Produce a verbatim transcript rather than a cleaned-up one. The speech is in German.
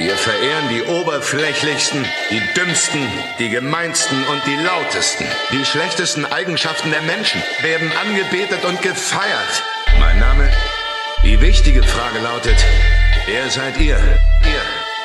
Wir verehren die oberflächlichsten, die dümmsten, die gemeinsten und die lautesten. Die schlechtesten Eigenschaften der Menschen werden angebetet und gefeiert. Mein Name? Die wichtige Frage lautet, wer seid ihr? Ihr.